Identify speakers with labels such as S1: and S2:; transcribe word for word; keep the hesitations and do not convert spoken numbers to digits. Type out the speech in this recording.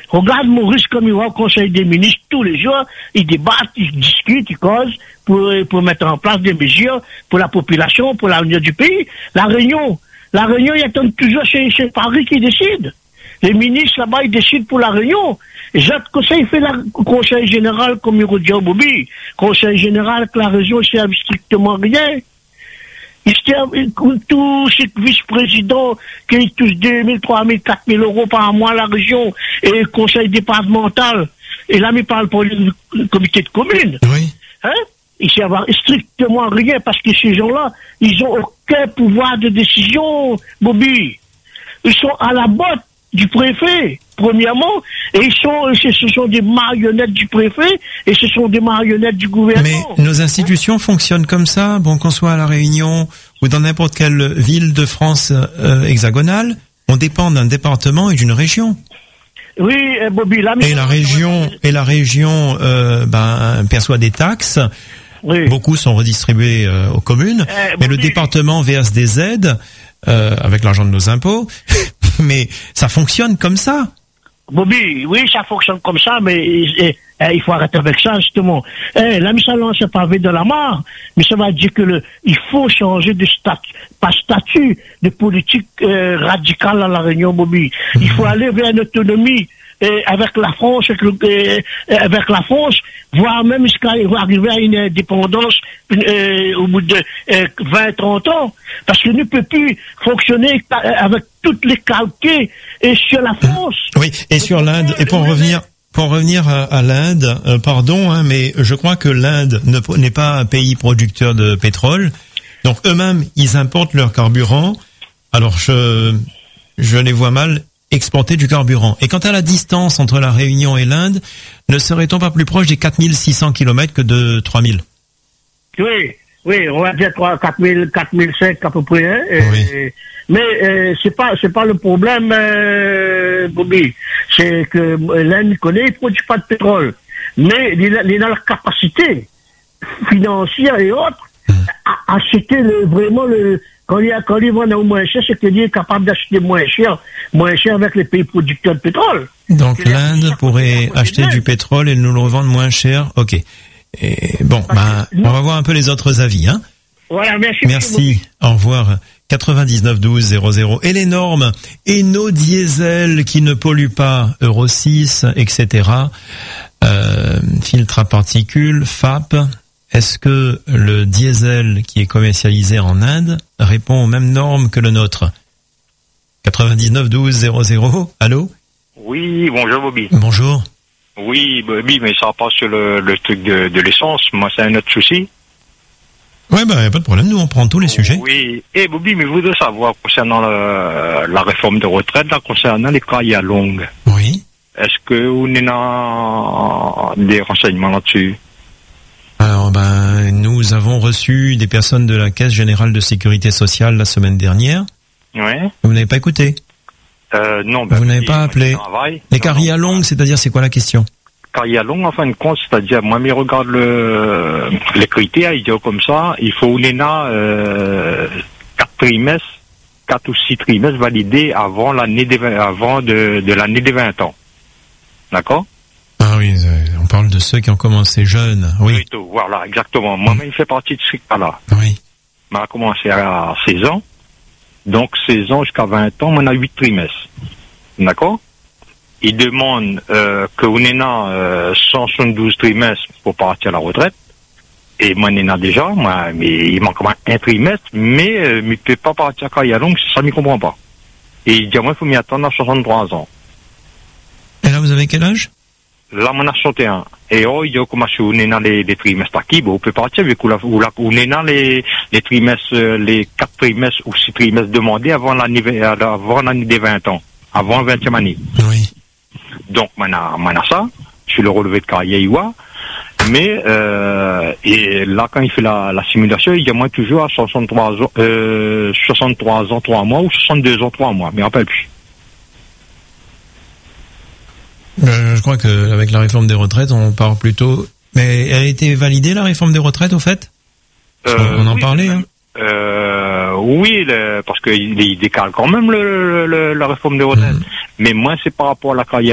S1: Regarde Maurice comme il va au Conseil des ministres tous les jours, ils débattent, ils discutent, ils causent pour, pour mettre en place des mesures pour la population, pour l'avenir du pays. La Réunion, la Réunion, il y a toujours chez, chez Paris qui décide. Les ministres là-bas, ils décident pour la Réunion. Et Jacques Conseil il fait le conseil général comme il dit au Bobby. Conseil général que la région ne sert strictement rien. Il sert tous ces vice-présidents qui touchent deux mille, trois mille, quatre mille euros par mois à la région et le conseil départemental. Et là, il parle pour le comité de commune.
S2: Oui.
S1: Hein? Il sert strictement rien parce que ces gens-là, ils n'ont aucun pouvoir de décision, Bobby. Ils sont à la botte du préfet, premièrement, et ils sont, ce sont des marionnettes du préfet, et ce sont des marionnettes du gouvernement.
S2: Mais nos institutions fonctionnent comme ça, bon, qu'on soit à La Réunion ou dans n'importe quelle ville de France euh, hexagonale, on dépend d'un département et d'une région.
S1: Oui, Bobby, là,
S2: et la région, et la région, euh, ben, perçoit des taxes. Oui. Beaucoup sont redistribués euh, aux communes, eh, mais Bobby, le département verse des aides euh, avec l'argent de nos impôts. Mais ça fonctionne comme ça.
S1: Bobby, oui, ça fonctionne comme ça, mais et, et, il faut arrêter avec ça, justement. Eh, la mise à lance est pavé de la mare, mais ça va dire que le, il faut changer de statut, pas statut, de politique euh, radicale à la Réunion, Bobby. Mmh. Il faut aller vers une autonomie euh, avec la France, avec, le, euh, avec la France, voire même jusqu'à arriver à une indépendance euh, au bout de euh, vingt, trente ans, parce que ne peut plus fonctionner avec toutes les calquées et sur la France.
S2: Oui, et sur l'Inde. Et pour en revenir, pour revenir à, à l'Inde, euh, pardon, hein, mais je crois que l'Inde ne, n'est pas un pays producteur de pétrole. Donc eux-mêmes, ils importent leur carburant. Alors je, je les vois mal exporter du carburant. Et quant à la distance entre la Réunion et l'Inde, ne serait-on pas plus proche des quatre mille six cents kilomètres que de trois mille?
S1: Oui, oui, on va dire quatre mille, quatre mille cinq à peu près. Hein, et,
S2: oui.
S1: Mais euh, c'est pas c'est pas le problème, euh, Bobby. C'est que l'Inde connaît, il produit pas de pétrole, mais il a, il a la capacité financière et autres à acheter le, vraiment le quand il y a quand il vend au moins cher, c'est qu'il est capable d'acheter moins cher, moins cher avec les pays producteurs de pétrole.
S2: Donc l'Inde pourrait acheter du pétrole et nous le revendre moins cher. Ok. Et bon, ben, on va voir un peu les autres avis, hein.
S1: Voilà, merci.
S2: Merci. Au revoir. quatre-vingt-dix-neuf douze zéro zéro. Et les normes et nos diesels qui ne polluent pas, Euro six, et cetera. Euh, filtre à particules, F A P. Est-ce que le diesel qui est commercialisé en Inde répond aux mêmes normes que le nôtre? quatre-vingt-dix-neuf douze zéro zéro. Allô?
S3: Oui, bonjour Bobby.
S2: Bonjour.
S3: Oui, Bobby, mais ça passe sur le, le truc de, de l'essence. Moi, c'est un autre souci.
S2: Ouais, ben, y a pas de problème. Nous, on prend tous les sujets.
S3: Oui. Et Bobby, mais je voudrais savoir concernant le, la réforme de retraite, là, concernant les carrières longues.
S2: Oui.
S3: Est-ce que vous avez des renseignements là-dessus?
S2: Alors, ben, nous avons reçu des personnes de la Caisse Générale de Sécurité Sociale la semaine dernière.
S3: Oui.
S2: Vous n'avez pas écouté?
S3: Euh, non. Ben,
S2: vous n'avez pas appelé? Les carrières longues, c'est-à-dire, c'est quoi la question?
S3: Carrière longue, en fin de compte, c'est-à-dire, moi, mais regarde le, les critères, il dit comme ça, il faut une euh, quatre trimestres, quatre ou six trimestres validés avant l'année des, avant de, de l'année des vingt ans. D'accord?
S2: Ah oui, on parle de ceux qui ont commencé jeunes, oui.
S3: Oui, tout, voilà, exactement. Moi-même, il fait partie de ce cas-là.
S2: Oui.
S3: On a commencé à seize ans. Donc, seize ans jusqu'à vingt ans, on a huit trimestres. D'accord? Il demande euh, que on ait euh, cent soixante-douze trimestres pour partir à la retraite. Et moi, on en a déjà, moi, mais il manque un trimestre, mais euh, je ne peux pas partir à carrière longue, ça ne me comprend pas. Et il dit, moi, il faut m'y attendre à soixante-trois ans.
S2: Et là, vous avez quel âge?
S3: Là, on a soixante et un. Et oh, il y a comme si on est dans les, les trimestres acquis, bon, on peut partir, vu qu'on est dans les, les trimestres, les quatre trimestres ou six trimestres demandés avant l'année, avant l'année des vingt ans, avant la vingtième année.
S2: Oui.
S3: Donc, maintenant, maintenant ça, je suis le relevé de carrière I W A, mais, euh, et là, quand il fait la, la simulation, il y a moins toujours à soixante-trois ans, euh, soixante-trois ans, trois mois, ou soixante-deux ans, trois mois, mais rappelle plus.
S2: Euh, je crois que avec la réforme des retraites, on part plutôt. Mais elle a été validée la réforme des retraites, au fait? euh, On en
S3: oui,
S2: parlait, hein.
S3: Euh, oui, le, parce qu'il il décale quand même le, le, le, la réforme des retraites. Mmh. Mais moi, c'est par rapport à la carrière